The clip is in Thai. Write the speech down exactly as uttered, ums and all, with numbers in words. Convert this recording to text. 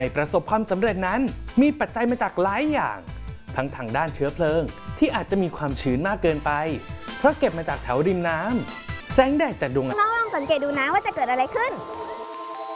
ในประสบความสำเร็จนั้นมีปัจจัยมาจากหลายอย่างทั้งทางด้านเชื้อเพลิงที่อาจจะมีความชื้นมากเกินไปเพราะเก็บมาจากแถวริมน้ำแสงแดดจากดวงอาทิตย์น้องลองสังเกตดูนะว่าจะเกิดอะไรขึ้น